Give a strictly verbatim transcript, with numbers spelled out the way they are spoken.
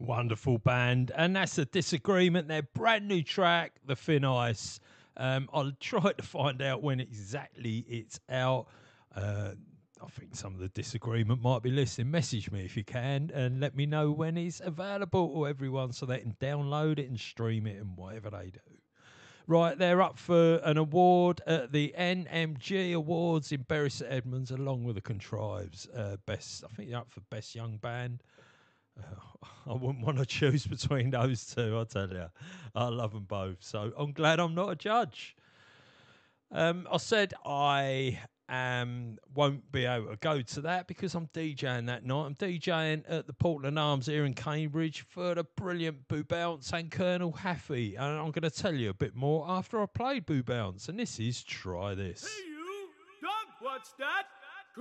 Wonderful band, and that's a Disagreement. Their brand new track, The Thin Ice. Um, I'll try to find out when exactly it's out. Uh, I think some of the Disagreement might be listening. Message me if you can and let me know when it's available to everyone so they can download it and stream it and whatever they do. Right, they're up for an award at the N M G Awards in Bury St Edmunds, along with the Contrives. Uh, best, I think they're up for Best Young Band. Uh, I wouldn't want to choose between those two, I tell you. I love them both. So I'm glad I'm not a judge. Um, I said I um, won't be able to go to that because I'm DJing that night. I'm DJing at the Portland Arms here in Cambridge for the brilliant Boo Bounce and Colonel Haffey. And I'm going to tell you a bit more after I played Boo Bounce. And this is Try This. Hey you, Doug, what's that?